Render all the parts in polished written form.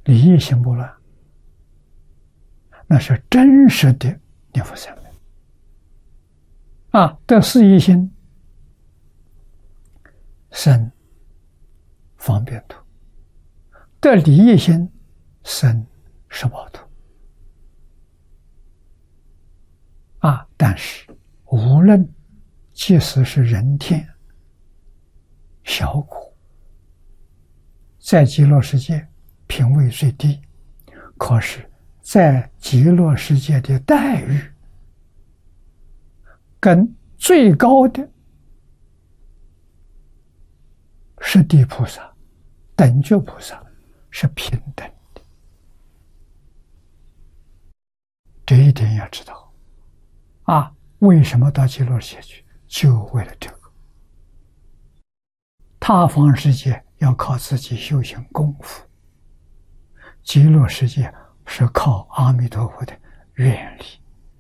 理业心不乱，那是真实的念佛三昧啊。得事业心生方便土，得理业心生十报土啊。但是无论即使是人天小苦，在极乐世界品位最低，可是在极乐世界的待遇跟最高的十地菩萨、等觉菩萨是平等的，这一点要知道啊。为什么到极乐世界去？就为了这个。他方世界要靠自己修行功夫，极乐世界是靠阿弥陀佛的愿力，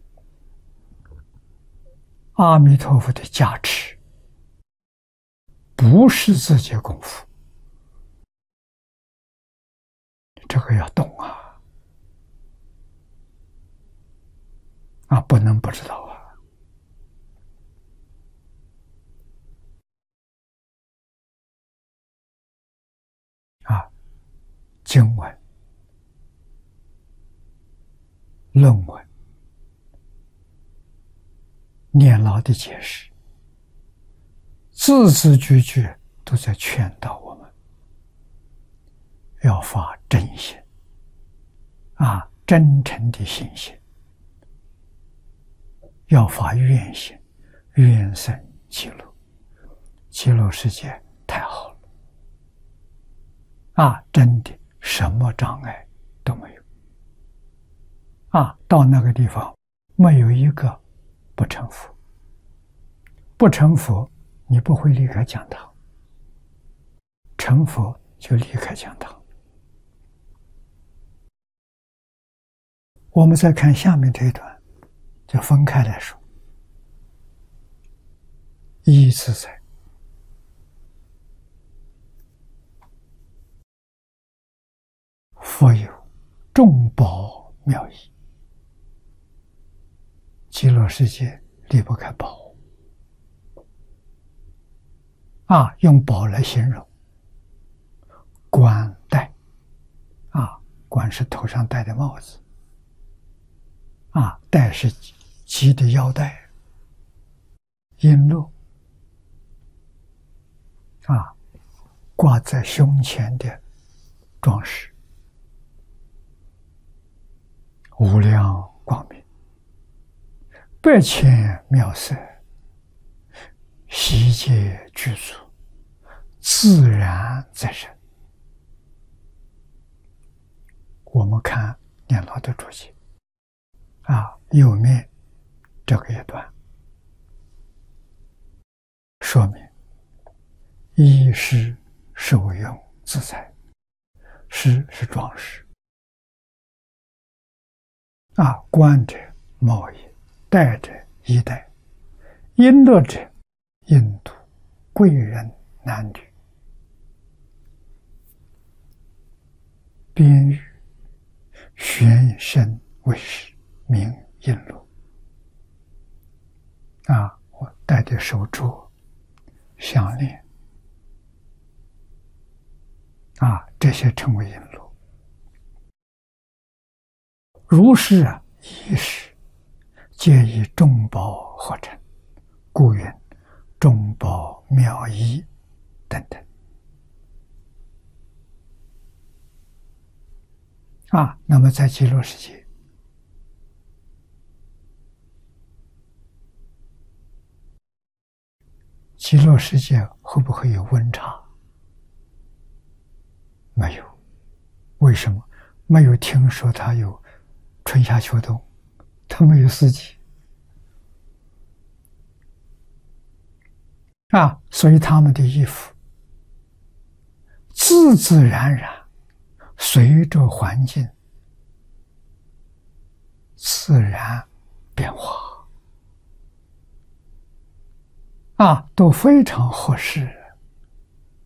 阿弥陀佛的加持，不是自己功夫。这个要懂啊，不能不知道啊。经文、论文、念老的解释，字字句句都在劝导我们要发真心啊，真诚的信心，要发愿心，愿生极乐，极乐世界太好了啊！真的什么障碍都没有啊！到那个地方，没有一个不成佛，不成佛，你不会离开讲堂；成佛就离开讲堂。我们再看下面这一段，就分开来说。一自在，佛有众宝妙义，极乐世界离不开宝啊，用宝来形容。冠戴啊，冠是头上戴的帽子啊，戴是系的腰带，璎珞啊，挂在胸前的装饰，无量光明，百千妙色，悉皆具足，自然在身。我们看念老的注解啊，右面这个一段说明一是受用自在，是装饰啊，冠者帽衣，戴者衣带，璎珞者印度贵人男女，边玉玄身为饰，名璎珞啊，我戴的手镯、项链啊，这些称为璎珞。如是一时，皆以众宝合成，故云众宝妙义等等啊。那么在极乐世界，极乐世界会不会有温差？没有。为什么？没有听说它有春夏秋冬，它没有四季啊，所以他们的衣服自自然然随着环境自然变化啊，都非常合适。